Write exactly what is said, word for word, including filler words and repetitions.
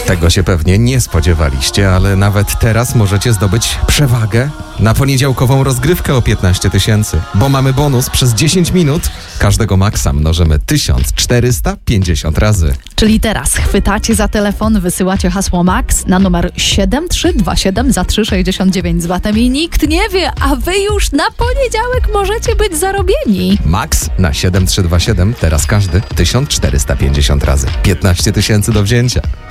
Tego się pewnie nie spodziewaliście, ale nawet teraz możecie zdobyć przewagę na poniedziałkową rozgrywkę o piętnaście tysięcy, bo mamy bonus przez dziesięć minut. Każdego maksa mnożymy tysiąc czterysta pięćdziesiąt razy. Czyli teraz chwytacie za telefon, wysyłacie hasło MAX na numer siedem trzy dwa siedem za trzy sześćdziesiąt dziewięć z VAT-em i nikt nie wie, a wy już na poniedziałek możecie być zarobieni. Max na siedem trzy dwa siedem, teraz każdy tysiąc czterysta pięćdziesiąt razy. piętnaście tysięcy do wzięcia.